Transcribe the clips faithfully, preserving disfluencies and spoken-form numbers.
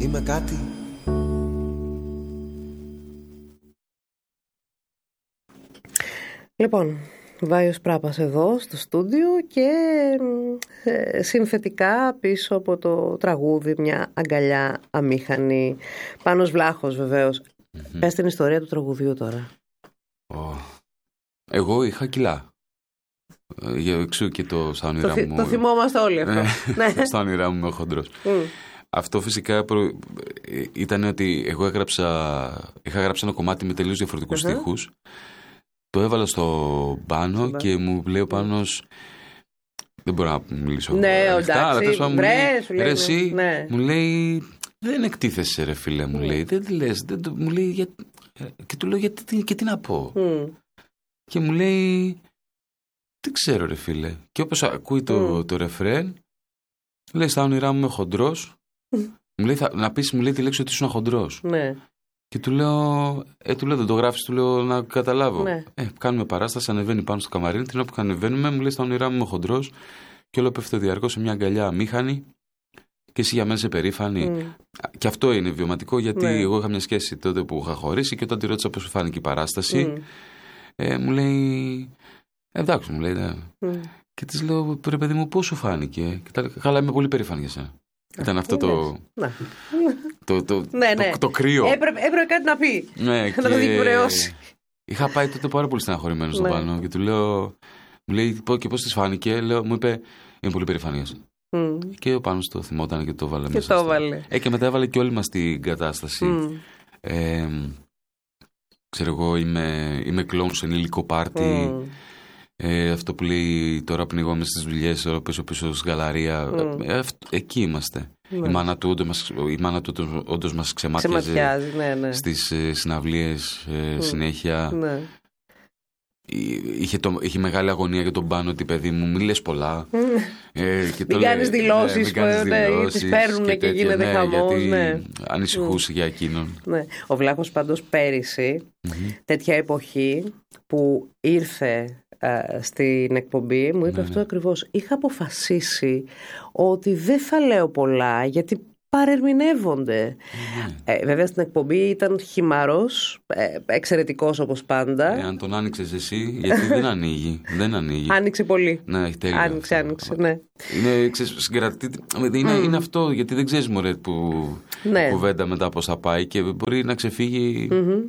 είμαι κάτι. Λοιπόν, Βάιος Πράπας εδώ στο στούντιο και ε, συνθετικά πίσω από το τραγούδι μια αγκαλιά αμήχανη. Πάνος Βλάχος βεβαίως. Mm-hmm. Πες την ιστορία του τραγουδιού τώρα. Oh. Εγώ είχα κιλά. Για εξού και το στα όνειρά το, μου. Το θυμόμαστε όλοι αυτό. Ναι. Στα όνειρά μου είμαι χοντρός. Mm. Αυτό φυσικά προ... ήταν ότι εγώ έγραψα, είχα γράψει ένα κομμάτι με τελείως διαφορετικούς uh-huh. στίχους. Το έβαλα στο Πάνο yeah. και μου λέει ο Πάνος, δεν μπορώ να μιλήσω ναι, ανοιχτά, αλλά τέλος πάντων μου λέει, λέει, ρε εσύ, ναι. μου λέει, δεν εκτίθεσαι ρε φίλε, μου mm. λέει, δεν τη λες, δεν το... μου λέει, για... και του λέω, γιατί, και τι να πω. Mm. Και μου λέει, δεν ξέρω ρε φίλε. Και όπως ακούει το, mm. το ρεφρέν, λέει, στα όνειρά μου είμαι χοντρός. Μου λέει, θα, να πεις, μου λέει τη λέξη ότι ήσουν χοντρός. Ναι. Και του λέω, ε, του λέω, δεν το γράφεις, του λέω να καταλάβω. Ναι. Ε, κάνουμε παράσταση, ανεβαίνει πάνω στο καμαρίνι, την όπου ανεβαίνουμε, μου λέει, στα όνειρά μου είμαι χοντρός. Και όλο πέφτει διαρκώς σε μια αγκαλιά αμήχανη. Και εσύ για μένα είσαι περήφανη. Mm. Και αυτό είναι βιωματικό, γιατί ναι. εγώ είχα μια σχέση τότε που είχα χωρίσει και όταν τη ρώτησα πώς φάνηκε η παράσταση, mm. ε, μου λέει, εντάξει, μου λέει, ναι. Mm. Και της λέω, ρε παιδί μου, πώς σου φάνηκε. Και τα, καλά, είμαι πολύ περήφανη για σένα. Ήταν αυτό το, το, το, ναι, ναι. το, το κρύο. Έπρεπε, έπρεπε κάτι να πει. Ναι, να το διεκπαιρεώσει. Είχα πάει τότε πάρα πολύ στεναχωρημένος στο ναι. Πάνο και του λέω, μου λέει, και πώς της φάνηκε. Λέω, μου είπε, είμαι πολύ περήφανη για σένα. Mm. Και ο Πάνος το θυμόταν και το βάλε και μέσα. Το βάλε. Ε, και μετά έβαλε και όλη μας την κατάσταση. Mm. Ε, ξέρω εγώ, είμαι, είμαι κλόουν σε ενήλικο πάρτι. Mm. Ε, αυτό που λέει τώρα πνιγόμαι στις δουλειές, τώρα πίσω πίσω στη γαλαρία. Mm. Ε, αυτό, εκεί είμαστε. Mm. Η μάνα του όντως, η μάνα του όντως μας ξεμάτιαζε ναι, ναι. στις ε, συναυλίες ε, mm. συνέχεια. Ναι. Είχε, το, είχε μεγάλη αγωνία για τον Πάνο ότι παιδί μου μη λες πολλά. Mm. Ε, και μην κάνεις δηλώσεις που τις παίρνουν και, και γίνεται ναι, χαμός. Γιατί ναι. ανησυχούσε mm. για εκείνον. Ναι. Ο Βλάχος πάντως πέρυσι, mm-hmm. τέτοια εποχή που ήρθε Uh, στην εκπομπή μου είπε ναι, αυτό ναι. ακριβώς. Είχα αποφασίσει ότι δεν θα λέω πολλά γιατί παρερμηνεύονται. Ναι. Ε, βέβαια στην εκπομπή ήταν χυμαρός, ε, εξαιρετικός όπως πάντα. Ε, αν τον άνοιξες εσύ, γιατί δεν ανοίγει. Δεν ανοίγει. Άνοιξε πολύ. Ναι, έχει τέλεια. Άνοιξε, άνοιξε, ναι. Είναι, ξέρεις, συγκρατή... είναι, mm. είναι αυτό, γιατί δεν ξέρεις μωρέ που ναι. κουβέντα μετά πώς θα πάει και μπορεί να ξεφύγει... Mm-hmm.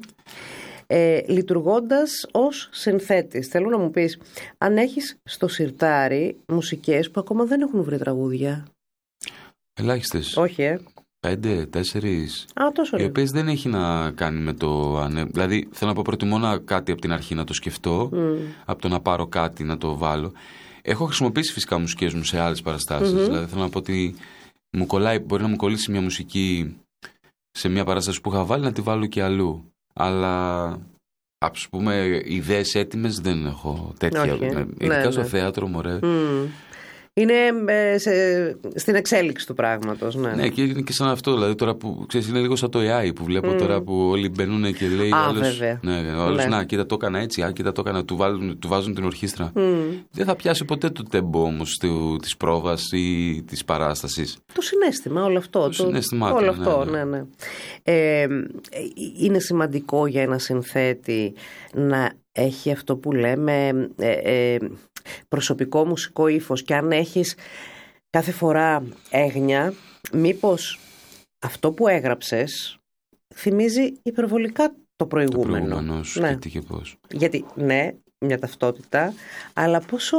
Ε, λειτουργώντας ως συνθέτης, θέλω να μου πεις αν έχεις στο σιρτάρι μουσικές που ακόμα δεν έχουν βρει τραγούδια. Ελάχιστες. Όχι, ε. Πέντε, τέσσερις. Α, τόσο οι οποίες δεν έχει να κάνει με το... Δηλαδή θέλω να πω, προτιμώ να κάτι από την αρχή να το σκεφτώ mm. από το να πάρω κάτι να το βάλω. Έχω χρησιμοποιήσει φυσικά μουσικές μου σε άλλες παραστάσεις. Mm-hmm. Δηλαδή θέλω να πω ότι μου κολλάει, μπορεί να μου κολλήσει μια μουσική σε μια παράσταση που είχα βάλει να τη βάλω και αλλού. Αλλά ας πούμε ιδέες έτοιμες δεν έχω τέτοια. Όχι, ειδικά ναι, στο ναι. θέατρο μωρέ. Mm. Είναι ε, σε, στην εξέλιξη του πράγματος. Ναι, ναι, και είναι και σαν αυτό. Δηλαδή τώρα που ξέρεις, είναι λίγο σαν το έι άι που βλέπω mm. τώρα που όλοι μπαίνουν και λέει. Α, όλος, βέβαια. Ναι, όλος, ναι. να, κοίτα το έκανα έτσι. Α, κοίτα το έκανα. Του, βάλουν, του βάζουν την ορχήστρα. Mm. Δεν θα πιάσει ποτέ το τέμπο όμως της πρόβας ή της παράστασης. Το συναίσθημα, όλο αυτό. Το, το συναίσθημα. Όλο αυτό, ναι, ναι. ναι. Ε, είναι σημαντικό για ένα συνθέτη να έχει αυτό που λέμε ε, ε, προσωπικό μουσικό ύφος, και αν έχεις κάθε φορά έγνοια, μήπως αυτό που έγραψες θυμίζει υπερβολικά το προηγούμενο. Το προηγούμενο σου, ναι. γιατί και πώς. Γιατί ναι, μια ταυτότητα, αλλά πόσο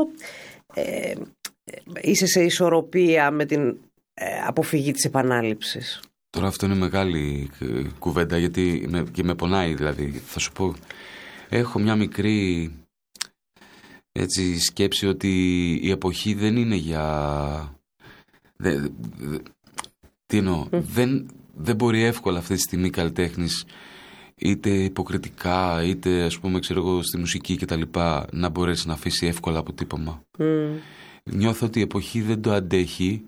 ε, είσαι σε ισορροπία με την ε, αποφυγή της επανάληψης. Τώρα αυτό είναι μεγάλη κουβέντα, γιατί με, και με πονάει δηλαδή. Θα σου πω, έχω μια μικρή έτσι, σκέψη ότι η εποχή δεν είναι για... Δε, δε, τι εννοώ, mm. δεν, δεν μπορεί εύκολα αυτή τη στιγμή καλλιτέχνης, είτε υποκριτικά, είτε ας πούμε ξέρω εγώ στη μουσική και τα λοιπά, να μπορέσει να αφήσει εύκολα αποτύπωμα. Mm. Νιώθω ότι η εποχή δεν το αντέχει.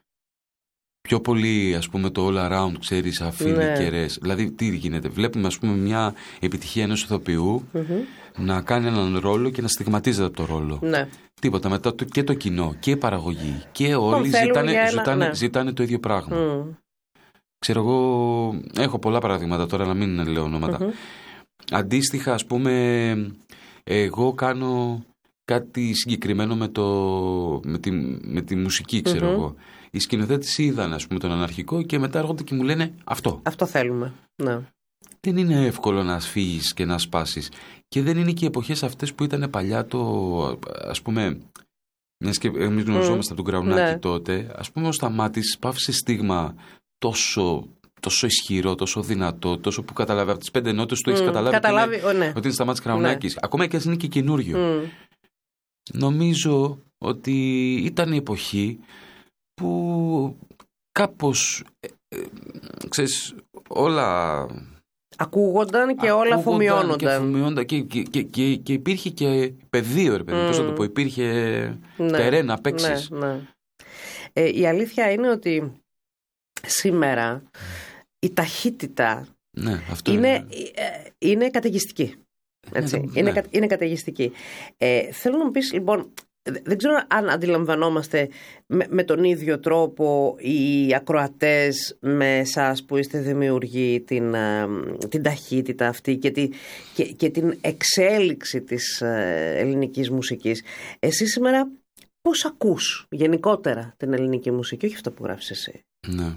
Πιο πολύ ας πούμε το all around, ξέρεις, αφήνει ναι. κερές. Δηλαδή τι γίνεται, βλέπουμε ας πούμε μια επιτυχία ενός ηθοποιού mm-hmm. να κάνει έναν ρόλο και να στιγματίζεται από το ρόλο. Ναι. Τίποτα, μετά το, και το κοινό και η παραγωγή και όλοι ζητάνε, ένα, ζητάνε, ναι. ζητάνε το ίδιο πράγμα. Mm. Ξέρω εγώ, έχω πολλά παραδείγματα τώρα, να μην λέω ονόματα. Mm-hmm. Αντίστοιχα, ας πούμε, εγώ κάνω κάτι συγκεκριμένο με, το, με, τη, με τη μουσική, ξέρω mm-hmm. εγώ. Οι σκηνοθέτες είδαν, ας πούμε, τον αναρχικό και μετά έρχονται και μου λένε αυτό. Αυτό θέλουμε, ναι. Δεν είναι εύκολο να φύγεις και να σπάσεις. Και δεν είναι και οι εποχές αυτές που ήταν παλιά το, ας πούμε, μιας και εμείς γνωριζόμαστε mm. από τον Κραουνάκη ναι. τότε, ας πούμε ο Σταμάτης πάυσε στίγμα τόσο, τόσο ισχυρό, τόσο δυνατό, τόσο που καταλάβει από τις πέντε νότες του mm. έχεις καταλάβει, καταλάβει ότι, είναι, ναι. ότι είναι Σταμάτης Κραουνάκης. Ναι. Ακόμα και ας είναι και καινούριο. Mm. Νομίζω ότι ήταν η εποχή που κάπως, ε, ε, ξέρεις, όλα... Ακούγονταν και όλα αφομοιώνονταν. Και, και, και, και, και υπήρχε και πεδίο, ρε παιδί, mm. πώς να το πω, υπήρχε ναι, τερέν να παίξεις. Ναι, ναι. Ε, η αλήθεια είναι ότι σήμερα η ταχύτητα ναι, αυτό είναι, είναι. Ε, είναι καταιγιστική. Έτσι. Ναι, είναι, ναι. είναι καταιγιστική. Ε, θέλω να μου πεις, λοιπόν, δεν ξέρω αν αντιλαμβανόμαστε με, με τον ίδιο τρόπο οι ακροατές με εσάς που είστε δημιουργοί την, την ταχύτητα αυτή και, τη, και, και την εξέλιξη της ελληνικής μουσικής. Εσύ σήμερα πώς ακούς γενικότερα την ελληνική μουσική, όχι αυτά που γράφεις εσύ? Ναι.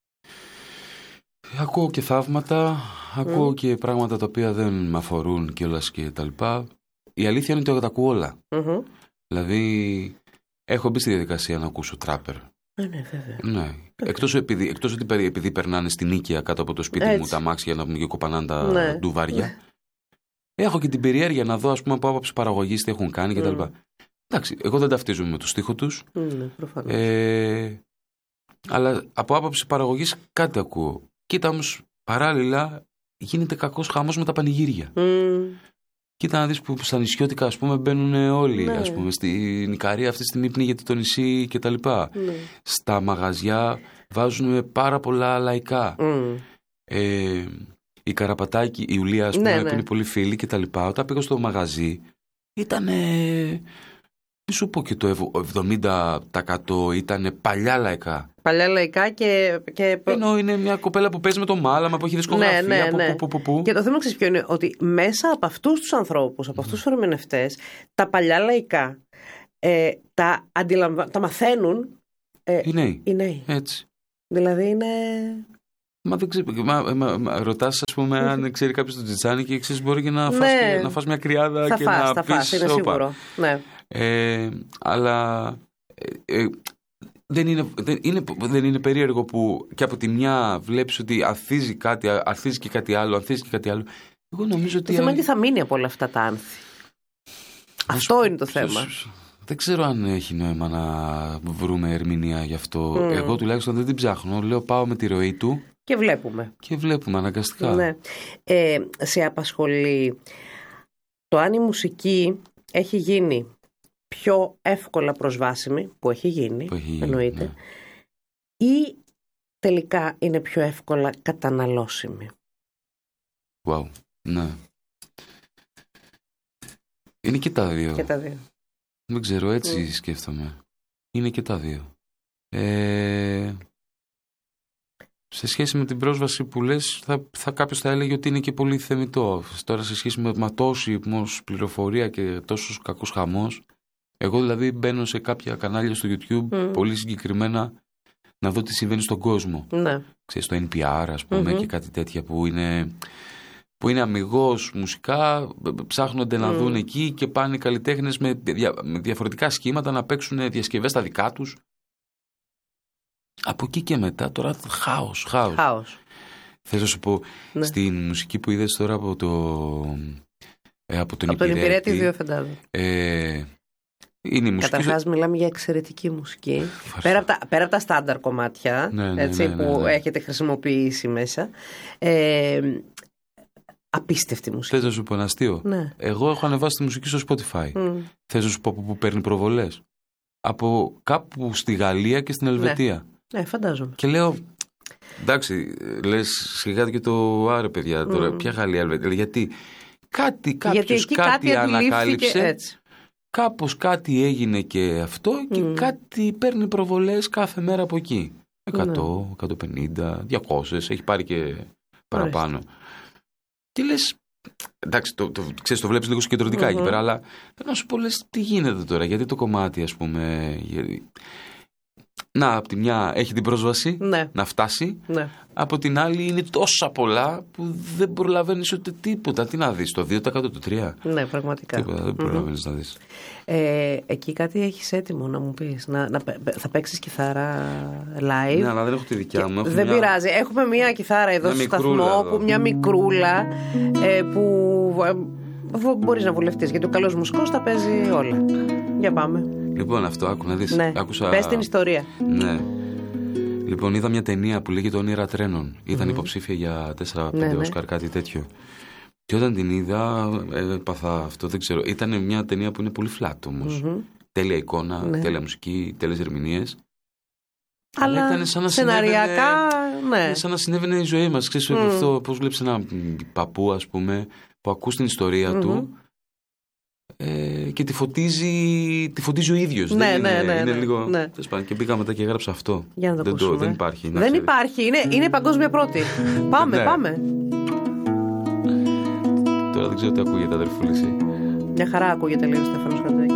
Ακούω και θαύματα, ακούω mm. και πράγματα τα οποία δεν με αφορούν κιόλας και τα λοιπά. Η αλήθεια είναι ότι τα ακούω όλα. Mm-hmm. Δηλαδή, έχω μπει στη διαδικασία να ακούσω τράπερ. Ε, ναι, βέβαια. Ναι. Εκτός, επειδή, εκτός ότι επειδή περνάνε στην Νίκαια κάτω από το σπίτι Έτσι. μου τα αμάξια να πούμε και κοπανάνε τα ναι. ντουβάρια. Ναι. Έχω και την περιέργεια να δω, ας πούμε, από άποψη παραγωγής τι έχουν κάνει κτλ. Mm. Εντάξει, εγώ δεν ταυτίζομαι με το στίχο τους. Ναι, προφανώς. Ε, αλλά από άποψη παραγωγής κάτι ακούω. Κοίτα όμως, παράλληλα γίνεται κακός χαμός με τα πανηγύρια. Mm. Κοίτα να δεις που στα νησιώτικα, ας πούμε, μπαίνουν όλοι. Ναι. Ας πούμε, στην Ικαρία αυτή τη στιγμή πνίγεται το νησί κτλ. Ναι. Στα μαγαζιά βάζουν πάρα πολλά λαϊκά. Mm. Ε, η Καραπατάκη, η Ιουλία, ας πούμε, ναι, ναι. που είναι πολύ φίλη κτλ. Όταν πήγα στο μαγαζί, ήταν. Μη σου πω και το εβδομήντα τοις εκατό ήταν παλιά λαϊκά. Παλιά λαϊκά και, και... Ενώ είναι μια κοπέλα που παίζει με το μάλαμα, που έχει δισκογραφία. Ναι, ναι, ναι. Που, που, που, που. Και το θέμα ξέρεις ποιο είναι, ότι μέσα από αυτούς τους ανθρώπους, από αυτούς τους ερμηνευτές, τα παλιά λαϊκά ε, τα, αντιλαμβα... τα μαθαίνουν ε, οι νέοι. οι νέοι. Έτσι. Δηλαδή είναι... Μα δεν ξέρω, μα, μα, μα, ρωτάς, ας πούμε, αν ξέρει κάποιος τον Τζιτσάνι και ξέρεις μπορεί και να, ναι. φας, και, να φας μια κρυάδα θα και φας, να θα πεις... Φας, είναι σίγουρο. Ναι. Ε, αλλά ε, ε, δεν, είναι, δεν, είναι, δεν είναι περίεργο που και από τη μια βλέπεις ότι ανθίζει κάτι, ανθίζει και κάτι άλλο, ανθίζει και κάτι άλλο. Εγώ νομίζω ότι... Το θέμα είναι τι θα μείνει από όλα αυτά τα άνθη. Αυτό είναι το θέμα. Δεν ξέρω αν έχει νόημα να βρούμε ερμηνεία γι' αυτό. Mm. Εγώ τουλάχιστον δεν την ψάχνω. Λέω πάω με τη ροή του. Και βλέπουμε. Και βλέπουμε αναγκαστικά. Ναι. Ε, σε απασχολεί το αν η μουσική έχει γίνει πιο εύκολα προσβάσιμη, που έχει γίνει, που έχει γίνει εννοείται, ναι. ή τελικά είναι πιο εύκολα καταναλώσιμη? Wow, ναι. Είναι και τα δύο. Και τα δύο. Δεν ξέρω, έτσι mm. σκέφτομαι. Είναι και τα δύο. Ε... Σε σχέση με την πρόσβαση που λες, θα, θα κάποιος θα έλεγε ότι είναι και πολύ θεμιτό. Τώρα σε σχέση με, με τόση πληροφορία και τόσος κακός χαμός, εγώ δηλαδή μπαίνω σε κάποια κανάλια στο YouTube mm. πολύ συγκεκριμένα να δω τι συμβαίνει στον κόσμο. Ναι. Ξέρεις, στο N P R ας πούμε mm-hmm. και κάτι τέτοια που είναι, που είναι αμιγώς μουσικά, ψάχνονται mm. να δουν εκεί και πάνε οι καλλιτέχνες με, δια, με διαφορετικά σχήματα να παίξουν διασκευές τα δικά τους. Από εκεί και μετά τώρα χάος, χάος. Χάος. Θες να σου πω, ναι. στην μουσική που είδες τώρα από, το, ε, από τον από Υπηρέτη. Από τον Υπηρέτη δύο φαντάζομαι. Ε, είναι η μουσική... Καταρχάς μιλάμε για εξαιρετική μουσική. Πέρα από, τα, πέρα από τα στάνταρ κομμάτια, ναι, ναι, έτσι, ναι, ναι, που ναι. έχετε χρησιμοποιήσει μέσα. Ε, απίστευτη μουσική. Θες να σου πω ένα αστείο? Ναι. Εγώ έχω ανεβάσει τη μουσική στο Spotify. Mm. Θες να σου πω από πού παίρνει προβολές? Από κάπου στη Γαλλία και στην Ελβετία. Ναι, ναι φαντάζομαι. Και λέω, εντάξει, λες σιγά και το άρε παιδιά τώρα, mm. ποια Γαλλία, Ελβετία, γιατί κάτι, κάποιος γιατί κάτι, κάτι ανακάλυψε, έτσι. Κάπως κάτι έγινε και αυτό και mm. κάτι παίρνει προβολές κάθε μέρα από εκεί. εκατό, ναι. εκατόν πενήντα, διακόσιες, έχει πάρει και παραπάνω. Ορίστε. Και λες, εντάξει, το, το, ξέρεις, το βλέπεις λίγο συγκεντρωτικά mm-hmm. εκεί πέρα, αλλά θέλω να σου πω, λες, τι γίνεται τώρα, γιατί το κομμάτι, ας πούμε... Γιατί... Να, από τη μια έχει την πρόσβαση ναι. να φτάσει, ναι. από την άλλη είναι τόσα πολλά που δεν προλαβαίνεις ούτε τίποτα. Τι να δεις, το δύο τοις εκατό, το τρία τοις εκατό. Ναι, πραγματικά. Τίποτα, δεν προλαβαίνεις mm-hmm. να δεις. Ε, εκεί κάτι έχεις έτοιμο να μου πεις, να, να, θα παίξεις κιθάρα live. Ναι, αλλά δεν έχω τη δικιά μου. Δεν μια... πειράζει, έχουμε μια κιθάρα εδώ στο σταθμό, που, μια μικρούλα ε, που ε, μπορείς να βουλευτείς, γιατί ο καλός μουσικός τα παίζει όλα. Για πάμε. Λοιπόν, αυτό άκου να δεις. Ναι. Άκουσα... Πες την ιστορία. Ναι. Λοιπόν, είδα μια ταινία που λέγεται Όνειρα Τρένων. Ήταν mm-hmm. υποψήφια για τέσσερα πέντε ναι, Όσκαρ, ναι. κάτι τέτοιο. Και όταν την είδα, έπαθα αυτό, δεν ξέρω. Ήταν μια ταινία που είναι πολύ flat όμως. Mm-hmm. Τέλεια εικόνα, ναι. τέλεια μουσική, τέλειες ερμηνείες. Αλλά, Αλλά ήταν σαν να σεναριακά, συνέβαινε, ναι. σαν να συνέβαινε η ζωή μας. Ξέρεις, mm. αυτό, πώς βλέπεις ένα παππού, ας πούμε, που ακούς την ιστορία mm-hmm. του. Ε, και τη φωτίζει, τη φωτίζει ο ίδιος. Ναι, δεν ναι, είναι, ναι, είναι ναι, λίγο... ναι. Και πήγα μετά και έγραψα αυτό. Για να το δεν, ακούσουμε. το, δεν υπάρχει. Δεν υπάρχει. Είναι, είναι παγκόσμια πρώτη. Πάμε, ναι. πάμε. Τώρα δεν ξέρω τι ακούγεται, αδερφούληση. Μια χαρά ακούγεται, λέει ο Στέφανος Χατζάκης.